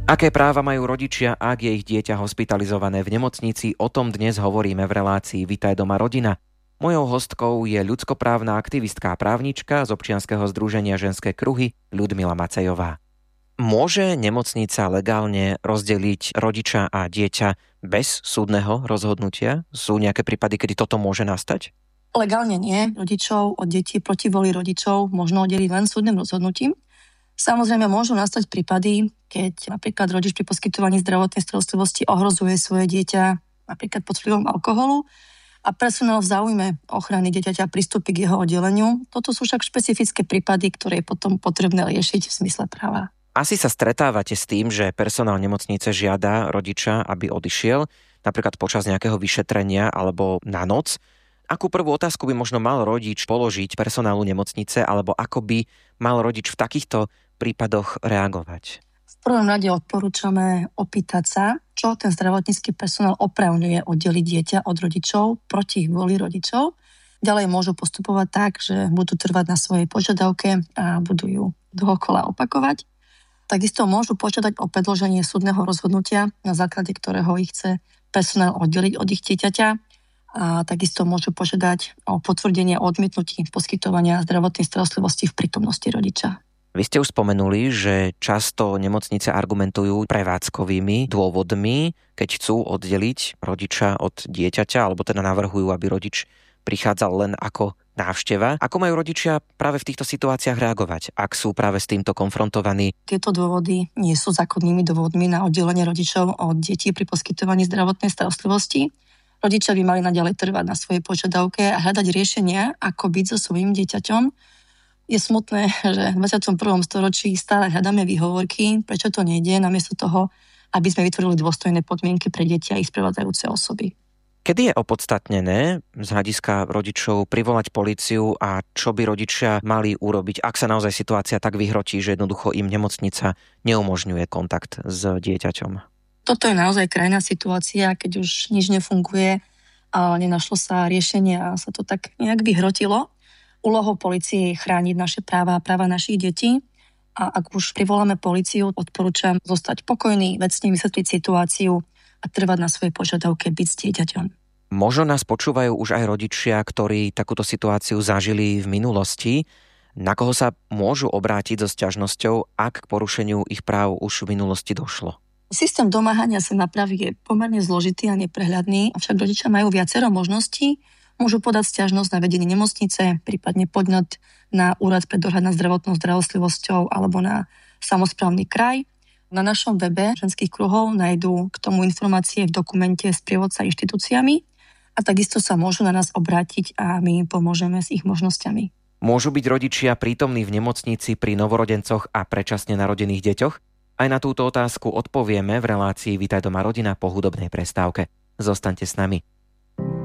Aké práva majú rodičia, ak je ich dieťa hospitalizované v nemocnici? O tom dnes hovoríme v relácii Vitaj doma rodina. Mojou hostkou je ľudskoprávna aktivistka a právnička z občianskeho združenia Ženské kruhy Ľudmila Macejová. Môže nemocnica legálne rozdeliť rodiča a dieťa bez súdneho rozhodnutia? Sú nejaké prípady, kedy toto môže nastať? Legálne nie. Rodičov od detí proti vôli rodičov možno oddeliť len súdnym rozhodnutím. Samozrejme môžu nastať prípady, keď napríklad rodič pri poskytovaní zdravotnej starostlivosti ohrozuje svoje dieťa napríklad pod vplyvom alkoholu a personál v záujme ochrany dieťaťa pristúpi k jeho oddeleniu. Toto sú však špecifické prípady, ktoré je potom potrebné riešiť v zmysle práva. Asi sa stretávate s tým, že personál nemocnice žiada rodiča, aby odišiel, napríklad počas nejakého vyšetrenia alebo na noc. Akú prvú otázku by možno mal rodič položiť personálu nemocnice, alebo ako by mal rodič v takýchto prípadoch reagovať? V prvom rade odporúčame opýtať sa, čo ten zdravotnícky personál oprávňuje oddeliť dieťa od rodičov proti vôli rodičov. Ďalej môžu postupovať tak, že budú trvať na svojej požiadavke a budú ju dookola opakovať. Takisto môžu požiadať o predĺženie súdneho rozhodnutia, na základe ktorého ich chce personál oddeliť od ich dieťaťa. A takisto môžu požiadať o potvrdenie o odmietnutí poskytovania zdravotnej starostlivosti v prítomnosti rodiča. Vy ste už spomenuli, že často nemocnice argumentujú prevádzkovými dôvodmi, keď chcú oddeliť rodiča od dieťaťa, alebo teda navrhujú, aby rodič prichádzal len ako návšteva. Ako majú rodičia práve v týchto situáciách reagovať, ak sú práve s týmto konfrontovaní? Tieto dôvody nie sú zákonnými dôvodmi na oddelenie rodičov od detí pri poskytovaní zdravotnej starostlivosti. Rodičia by mali naďalej trvať na svojej požiadavke a hľadať riešenia, ako byť so svojím dieťaťom. Je smutné, že v 21. storočí stále hľadáme výhovorky, prečo to nejde, namiesto toho, aby sme vytvorili dôstojné podmienky pre deti a ich sprevádzajúce osoby. Kedy je opodstatnené z hľadiska rodičov privolať políciu a čo by rodičia mali urobiť, ak sa naozaj situácia tak vyhrotí, že jednoducho im nemocnica neumožňuje kontakt s dieťaťom? Toto je naozaj krajná situácia, keď už nič nefunguje a nenašlo sa riešenie a sa to tak nejak vyhrotilo. Úlohou polície je chrániť naše práva a práva našich detí a ak už privoláme políciu, odporúčam zostať pokojný, vecne vysvetliť situáciu a trvať na svojej požiadavke byť s dieťaťom. Možno nás počúvajú už aj rodičia, ktorí takúto situáciu zažili v minulosti. Na koho sa môžu obrátiť so sťažnosťou, ak k porušeniu ich práv už v minulosti došlo? Systém domáhania sa nápravy je pomerne zložitý a neprehľadný, avšak rodičia majú viacero možností. Môžu podať sťažnosť na vedenie nemocnice, prípadne podňať na úrad pre dohľad nad zdravotnou starostlivosťou alebo na samosprávny kraj. Na našom webe ženských kruhov nájdú k tomu informácie v dokumente sprievodca inštitúciami a takisto sa môžu na nás obrátiť a my im pomôžeme s ich možnosťami. Môžu byť rodičia prítomní v nemocnici pri novorodencoch a predčasne narodených deťoch? Aj na túto otázku odpovieme v relácii Vitaj doma rodina po hudobnej prestávke. Zostaňte s nami.